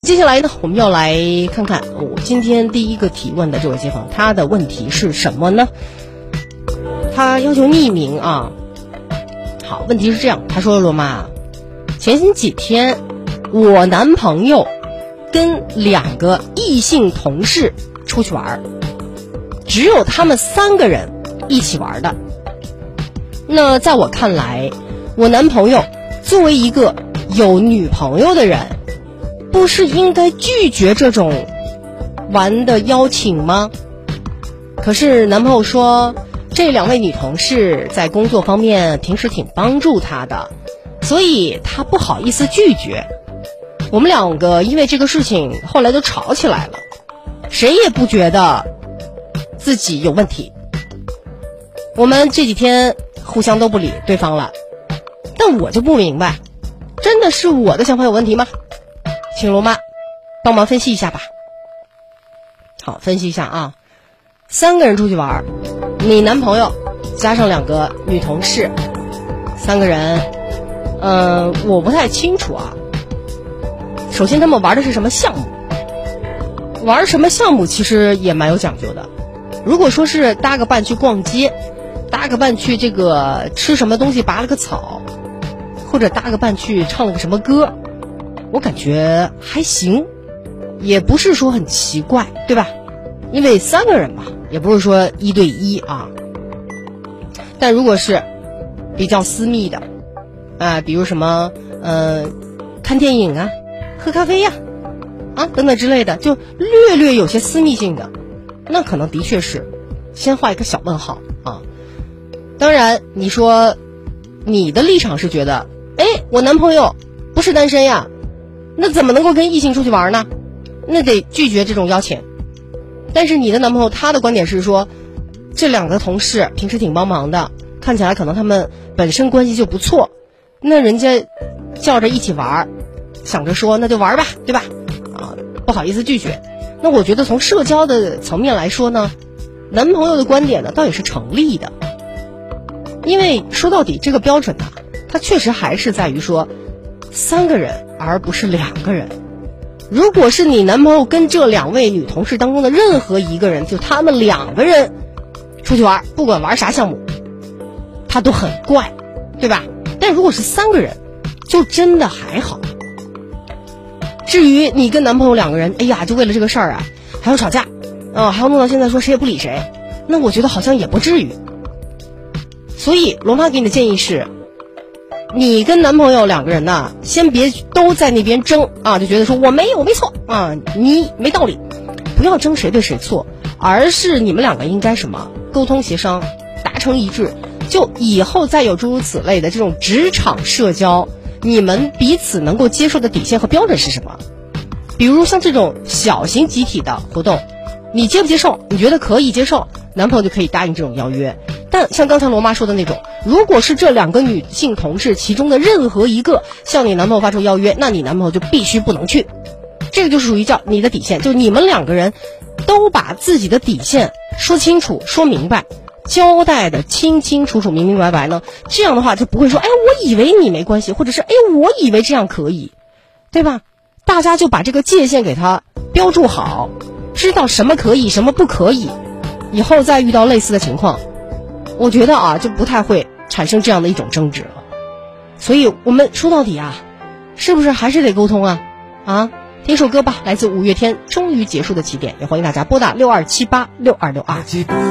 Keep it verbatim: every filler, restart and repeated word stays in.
接下来呢，我们要来看看我、哦、今天第一个提问的这位街坊，他的问题是什么呢？他要求匿名啊。好，问题是这样，他说罗妈，前几天我男朋友跟两个异性同事出去玩，只有他们三个人一起玩的。那在我看来，我男朋友作为一个有女朋友的人，不是应该拒绝这种玩的邀请吗？可是男朋友说，这两位女同事在工作方面平时挺帮助他的，所以他不好意思拒绝。我们两个因为这个事情后来都吵起来了，谁也不觉得自己有问题。我们这几天互相都不理对方了，但我就不明白，真的是我的想法有问题吗？请罗妈帮忙分析一下吧。好，分析一下啊，三个人出去玩，你男朋友加上两个女同事，三个人，嗯、呃，我不太清楚啊。首先，他们玩的是什么项目？玩什么项目其实也蛮有讲究的。如果说是搭个伴去逛街，搭个伴去这个吃什么东西拔了个草，或者搭个伴去唱了个什么歌，我感觉还行，也不是说很奇怪，对吧？因为三个人嘛，也不是说一对一啊。但如果是比较私密的啊、呃，比如什么呃看电影啊、喝咖啡呀 啊, 啊等等之类的，就略略有些私密性的，那可能的确是先画一个小问号啊。当然你说你的立场是觉得，哎，我男朋友不是单身呀，那怎么能够跟异性出去玩呢？那得拒绝这种邀请。但是你的男朋友他的观点是说，这两个同事平时挺帮忙的，看起来可能他们本身关系就不错，那人家叫着一起玩，想着说那就玩吧，对吧？啊，不好意思拒绝。那我觉得从社交的层面来说呢，男朋友的观点呢倒也是成立的。因为说到底这个标准啊，它确实还是在于说三个人而不是两个人。如果是你男朋友跟这两位女同事当中的任何一个人，就他们两个人出去玩，不管玩啥项目，他都很怪，对吧？但如果是三个人，就真的还好。至于你跟男朋友两个人，哎呀，就为了这个事儿啊，还要吵架，啊，还要弄到现在说谁也不理谁，那我觉得好像也不至于。所以罗妈给你的建议是，你跟男朋友两个人呢，先别都在那边争啊，就觉得说我没有没错啊，你没道理，不要争谁对谁错，而是你们两个应该什么沟通协商，达成一致，就以后再有诸如此类的这种职场社交，你们彼此能够接受的底线和标准是什么？比如像这种小型集体的活动，你接不接受？你觉得可以接受，男朋友就可以答应这种邀约。但像刚才罗妈说的那种，如果是这两个女性同事其中的任何一个向你男朋友发出邀约，那你男朋友就必须不能去。这个就是属于叫你的底线，就你们两个人都把自己的底线说清楚、说明白，交代的清清楚楚、明明白白呢，这样的话就不会说，哎，我以为你没关系，或者是哎，我以为这样可以，对吧？大家就把这个界限给它标注好，知道什么可以，什么不可以，以后再遇到类似的情况，我觉得啊，就不太会产生这样的一种争执了。所以我们说到底啊，是不是还是得沟通啊？啊，听首歌吧，来自五月天《终于结束的起点》，也欢迎大家拨打六二七八六二六二。